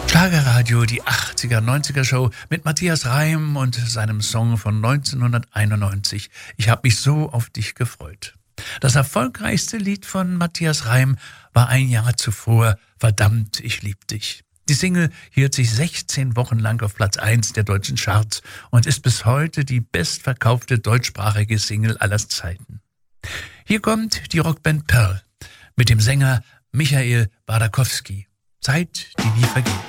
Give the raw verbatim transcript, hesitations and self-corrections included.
Schlagerradio, die achtziger, neunziger Show mit Matthias Reim und seinem Song von neunzehnhunderteinundneunzig. Ich habe mich so auf dich gefreut. Das erfolgreichste Lied von Matthias Reim war ein Jahr zuvor Verdammt, ich lieb dich. Die Single hielt sich sechzehn Wochen lang auf Platz eins der deutschen Charts und ist bis heute die bestverkaufte deutschsprachige Single aller Zeiten. Hier kommt die Rockband Pearl mit dem Sänger Michael Wardakowski. Zeit, die nie vergeht.